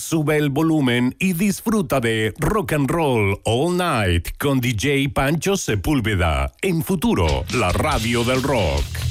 sube el volumen y disfruta de Rock and Roll All Night con DJ Pancho Sepúlveda en Futuro, la radio del rock.